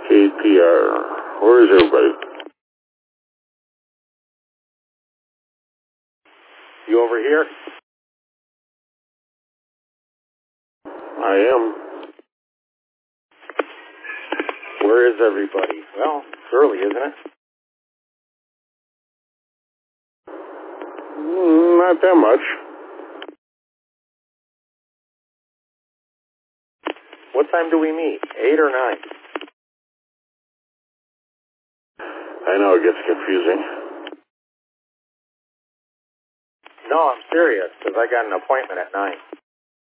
KPR. Where is everybody? You over here? I am. Where is everybody? Well, it's early, isn't it? Not that much. What time do we meet? 8 or 9? I know it gets confusing. No, I'm serious, because I got an appointment at 9.